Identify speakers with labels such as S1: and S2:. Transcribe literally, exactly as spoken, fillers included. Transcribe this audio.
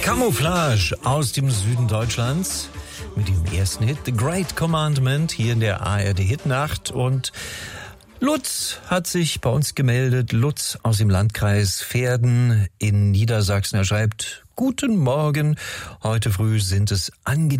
S1: Camouflage aus dem Süden Deutschlands mit dem ersten Hit The Great Commandment hier in der A R D Hitnacht. Und Lutz hat sich bei uns gemeldet, Lutz aus dem Landkreis Verden in Niedersachsen. Er schreibt: Guten Morgen, heute früh sind es angenehm